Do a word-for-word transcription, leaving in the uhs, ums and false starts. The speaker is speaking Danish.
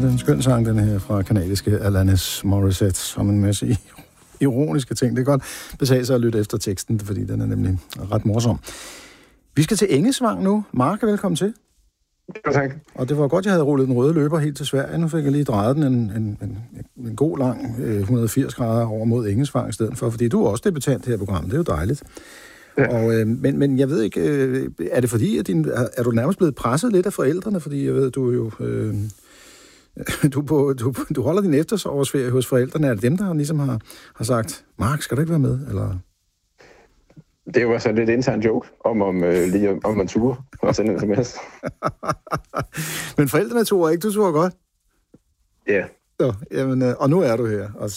det er en skøn sang, den her fra kanadiske Alanis Morissette, som en masse ironiske ting. Det er godt betale sig at lytte efter teksten, fordi den er nemlig ret morsom. Vi skal til Engesvang nu. Mark, velkommen til. Ja, tak. Og det var godt, jeg havde rullet den røde løber helt til Sverige. Nu fik jeg lige drejet den en, en, en, en god lang eh, et hundrede og firs grader over mod Engesvang i stedet for, fordi du er også debutant her i programmet. Det er jo dejligt. Ja. Og, øh, men, men jeg ved ikke, øh, er det fordi, at din, er, er du nærmest blevet presset lidt af forældrene? Fordi jeg ved, du er jo... Øh, du, på, du, du holder din efterårsferie hos forældrene. Er det dem, der ligesom har, har sagt, Mark, skal du ikke være med? Eller... Det var så lidt intern joke, om, om, øh, lige, om man turde og sende en sms. Men forældrene tog ikke, du tog godt? Ja. Så, jamen, øh, og nu er du her, og